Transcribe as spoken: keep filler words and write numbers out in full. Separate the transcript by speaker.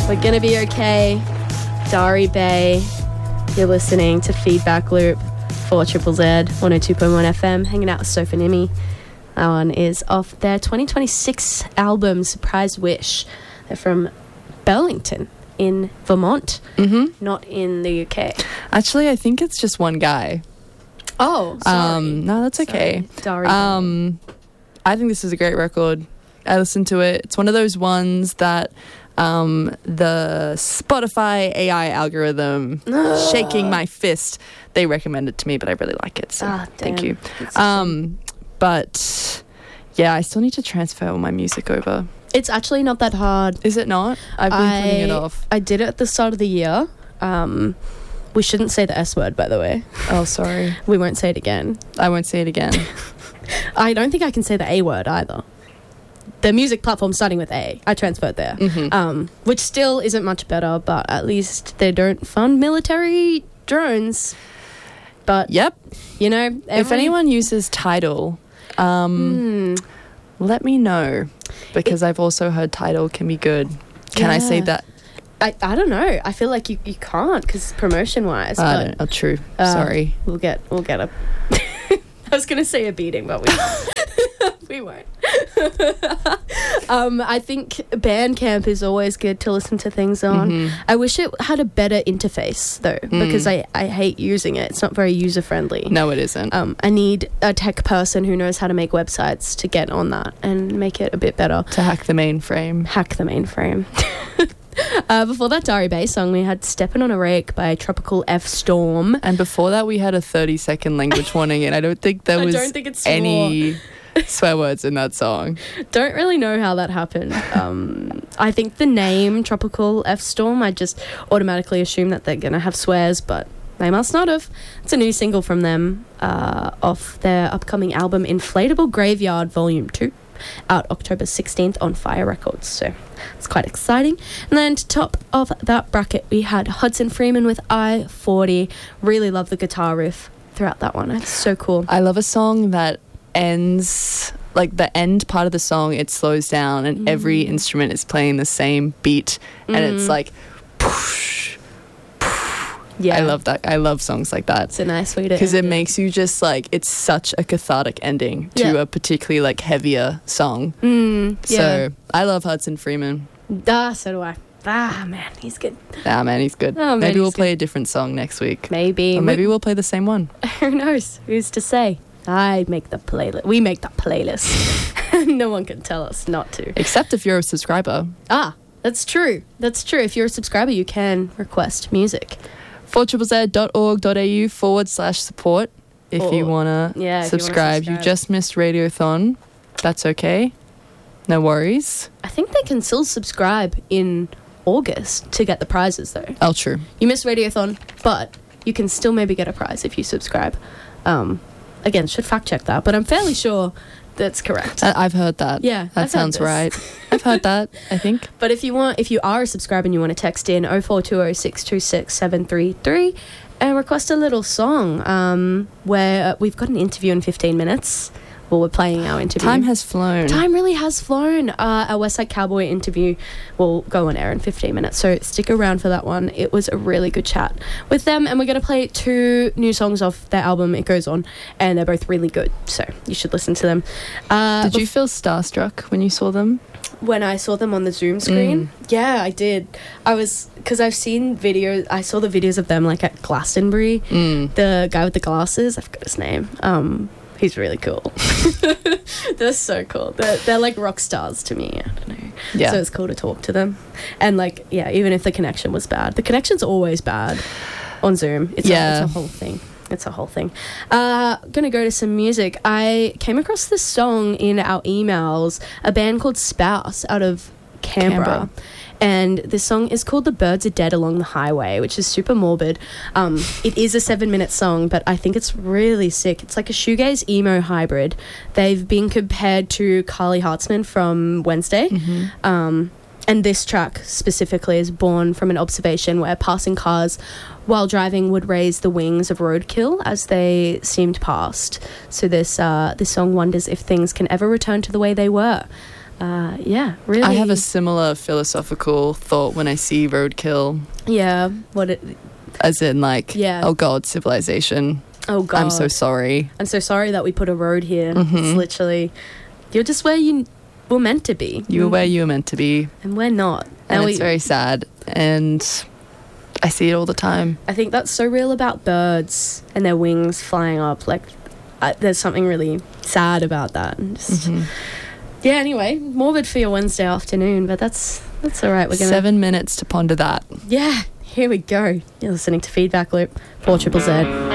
Speaker 1: We're gonna be okay. Dari Bay. You're listening to Feedback Loop for Triple Z, one oh two point one F M, hanging out with Soph and Imi. That one is off their twenty twenty-six album, Surprise Wish. They're from Burlington in Vermont,
Speaker 2: mm-hmm.
Speaker 1: not in the U K.
Speaker 2: Actually, I think it's just one guy.
Speaker 1: Oh, sorry.
Speaker 2: Um, no, that's okay.
Speaker 1: Sorry. Dari
Speaker 2: um, I think this is a great record. I listened to it. It's one of those ones that um, the Spotify A I algorithm, shaking my fist, they recommended to me, but I really like it. So
Speaker 1: ah,
Speaker 2: thank you. Um, but yeah, I still need to transfer all my music over.
Speaker 1: It's actually not that hard.
Speaker 2: Is it not? I've been
Speaker 1: I,
Speaker 2: putting it off.
Speaker 1: I did it at the start of the year. Um, we shouldn't say the S word, by the way.
Speaker 2: Oh, sorry.
Speaker 1: We won't say it again.
Speaker 2: I won't say it again.
Speaker 1: I don't think I can say the A word either. The music platform starting with A, I transferred there,
Speaker 2: mm-hmm.
Speaker 1: um, which still isn't much better, but at least they don't fund military drones. But,
Speaker 2: yep.
Speaker 1: you know,
Speaker 2: every-
Speaker 1: every-
Speaker 2: if anyone uses Tidal, um,
Speaker 1: mm.
Speaker 2: let me know, because it, I've also heard Tidal can be good. Can
Speaker 1: yeah.
Speaker 2: I say that?
Speaker 1: I, I don't know. I feel like you, you can't because promotion wise.
Speaker 2: I
Speaker 1: but,
Speaker 2: don't know. Oh, true.
Speaker 1: Uh,
Speaker 2: Sorry.
Speaker 1: We'll get we'll get a. I was gonna say a beating, but we we won't. um, I think Bandcamp is always good to listen to things on.
Speaker 2: Mm-hmm.
Speaker 1: I wish it had a better interface though, mm. because I, I hate using it. It's not very user friendly.
Speaker 2: No, it isn't.
Speaker 1: Um, I need a tech person who knows how to make websites to get on that and make it a bit better.
Speaker 2: To hack the mainframe.
Speaker 1: Hack the mainframe. Uh, before that Dari Bay song, we had Steppin' on a Rake by Tropical F Storm.
Speaker 2: And before that, we had a thirty second language warning, and I don't think there was
Speaker 1: I don't think it's
Speaker 2: any swear words in that song.
Speaker 1: Don't really know how that happened. Um, I think the name Tropical F Storm, I just automatically assume that they're going to have swears, but they must not have. It's a new single from them uh, off their upcoming album Inflatable Graveyard Volume two. Out October sixteenth on Fire Records, so it's quite exciting. And then to top of that bracket, we had Hudson Freeman with I forty. Really love the guitar riff throughout that one. It's so cool.
Speaker 2: I love a song that ends, like the end part of the song, it slows down and mm. every instrument is playing the same beat, and mm. it's like poosh, poosh. Yeah, I love that. I love songs like that.
Speaker 1: It's a nice way to,
Speaker 2: because it makes you just like, it's such a cathartic ending to
Speaker 1: yeah.
Speaker 2: a particularly like heavier song.
Speaker 1: Mm, yeah.
Speaker 2: So I love Hudson Freeman.
Speaker 1: Ah, so do I. Ah, man, he's good.
Speaker 2: Ah, man, he's good.
Speaker 1: Oh, man,
Speaker 2: maybe we'll
Speaker 1: good.
Speaker 2: play a different song next week.
Speaker 1: Maybe.
Speaker 2: Or maybe we- we'll play the same one.
Speaker 1: Who knows? Who's to say? I make the playlist. We make the playlist. No one can tell us not to.
Speaker 2: Except if you're a subscriber.
Speaker 1: Ah, that's true. That's true. If you're a subscriber, you can request music.
Speaker 2: four z z dot org dot a u forward slash support if
Speaker 1: or,
Speaker 2: you want to
Speaker 1: yeah,
Speaker 2: subscribe. You, you just missed Radiothon. That's okay. No worries.
Speaker 1: I think they can still subscribe in August to get the prizes, though.
Speaker 2: Oh, true.
Speaker 1: You missed Radiothon, but you can still maybe get a prize if you subscribe. Um, again, should fact check that, but I'm fairly sure that's correct.
Speaker 2: Uh, I've heard that.
Speaker 1: Yeah,
Speaker 2: that
Speaker 1: I've
Speaker 2: sounds right. I've heard that, I think.
Speaker 1: But if you want, if you are a subscriber and you want to text in oh four two oh six two six seven three three and request a little song, um, where we've got an interview in fifteen minutes. Well, we're playing our interview.
Speaker 2: Time has flown.
Speaker 1: Time really has flown. Uh, our West Side Cowboy interview will go on air in fifteen minutes, so stick around for that one. It was a really good chat with them, and we're going to play two new songs off their album, It Goes On, and they're both really good, so you should listen to them. Uh,
Speaker 2: did you feel starstruck when you saw them?
Speaker 1: When I saw them on the Zoom screen?
Speaker 2: Mm.
Speaker 1: Yeah, I did. I was, because I've seen videos, I saw the videos of them like at Glastonbury.
Speaker 2: Mm.
Speaker 1: The guy with the glasses, I forgot his name. Um... He's really cool. They're so cool. They're, they're like rock stars to me. I don't know.
Speaker 2: Yeah.
Speaker 1: So it's cool to talk to them. And like, yeah, even if the connection was bad. The connection's always bad on Zoom. It's,
Speaker 2: yeah.
Speaker 1: a, it's a whole thing. It's a whole thing. Uh, gonna go to some music. I came across this song in our emails, a band called Spouse out of Canberra. Canberra. And this song is called The Birds Are Dead Along the Highway, which is super morbid. Um, it is a seven-minute song, but I think it's really sick. It's like a shoegaze emo hybrid. They've been compared to Carly Hartzman from Wednesday.
Speaker 2: Mm-hmm.
Speaker 1: Um, and this track specifically is born from an observation where passing cars while driving would raise the wings of roadkill as they steamed past. So this, uh, this song wonders if things can ever return to the way they were. uh, yeah, really.
Speaker 2: I have a similar philosophical thought when I see roadkill,
Speaker 1: yeah. What it?
Speaker 2: as in like,
Speaker 1: Yeah.
Speaker 2: oh God, civilization.
Speaker 1: Oh God,
Speaker 2: I'm so sorry.
Speaker 1: I'm so sorry that we put a road here.
Speaker 2: Mhm.
Speaker 1: It's literally, you're just where you were meant to be.
Speaker 2: You were where you were meant to be.
Speaker 1: and we're not.
Speaker 2: And
Speaker 1: Now
Speaker 2: it's
Speaker 1: we-
Speaker 2: very sad. And I see it all the time.
Speaker 1: I think that's so real about birds and their wings flying up. Like, I, there's something really sad about that. And just,
Speaker 2: Mhm.
Speaker 1: Yeah. Anyway, morbid for your Wednesday afternoon, but that's that's all right. We're gonna.
Speaker 2: Seven minutes to ponder that.
Speaker 1: Yeah. Here we go. You're listening to Feedback Loop for Triple Z.